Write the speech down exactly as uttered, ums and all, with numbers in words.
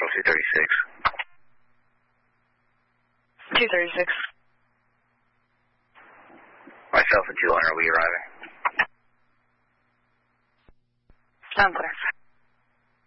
National two thirty-six. two thirty-six. Myself and two hundred, are we arriving? I'm clear.